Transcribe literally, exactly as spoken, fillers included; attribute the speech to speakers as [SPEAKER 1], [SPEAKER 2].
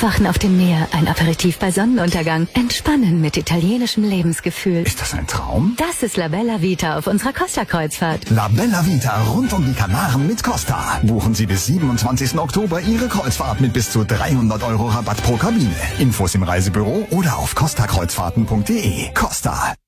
[SPEAKER 1] Aufwachen auf dem Meer, ein Aperitif bei Sonnenuntergang, entspannen mit italienischem Lebensgefühl.
[SPEAKER 2] Ist das ein Traum?
[SPEAKER 1] Das ist La Bella Vita auf unserer Costa-Kreuzfahrt.
[SPEAKER 2] La Bella Vita rund um die Kanaren mit Costa. Buchen Sie bis siebenundzwanzigsten Oktober Ihre Kreuzfahrt mit bis zu dreihundert Euro Rabatt pro Kabine. Infos im Reisebüro oder auf costa kreuzfahrten punkt de. Costa.